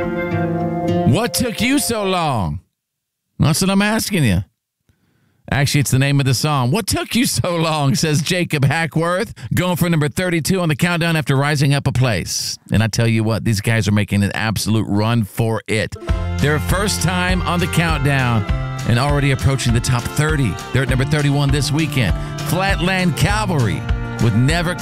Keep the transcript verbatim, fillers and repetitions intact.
What took you so long? That's what I'm asking you. Actually, it's the name of the song. What took you so long, says Jacob Hackworth, going for number thirty-two on the countdown after rising up a place. And I tell you what, these guys are making an absolute run for it. Their first time on the countdown and already approaching the top thirty. They're at number thirty-one this weekend. Flatland Cavalry with Never